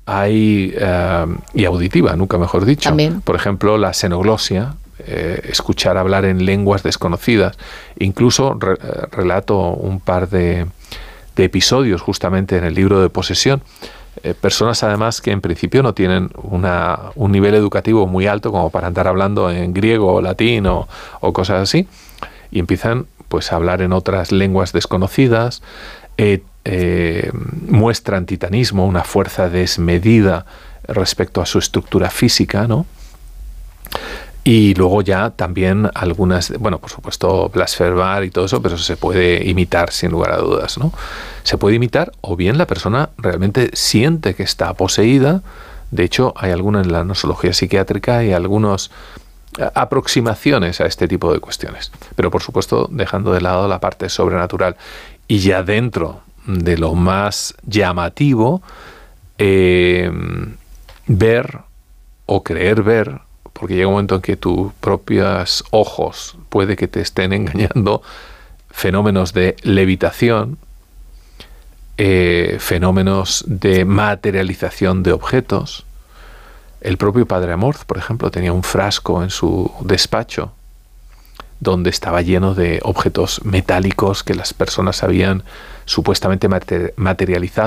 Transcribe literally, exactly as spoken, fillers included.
hay eh, y auditiva, nunca mejor dicho. También. Por ejemplo, la xenoglosia, eh, escuchar hablar en lenguas desconocidas. Incluso re, relato un par de, de episodios justamente en el libro de Posesión. Eh, personas además que en principio no tienen una, un nivel educativo muy alto como para andar hablando en griego o latín o, o cosas así, y empiezan pues a hablar en otras lenguas desconocidas, eh, eh, muestran titanismo, una fuerza desmedida respecto a su estructura física, ¿no? Y luego ya también algunas, bueno, por supuesto, blasfemar y todo eso, pero eso se puede imitar sin lugar a dudas, ¿no? Se puede imitar, o bien la persona realmente siente que está poseída. De hecho, hay algunas en la nosología psiquiátrica y algunas aproximaciones a este tipo de cuestiones. Pero por supuesto, dejando de lado la parte sobrenatural. Y ya dentro de lo más llamativo, eh, ver o creer ver, porque llega un momento en que tus propios ojos puede que te estén engañando, fenómenos de levitación, eh, fenómenos de materialización de objetos. El propio Padre Amorth, por ejemplo, tenía un frasco en su despacho donde estaba lleno de objetos metálicos que las personas habían supuestamente materializado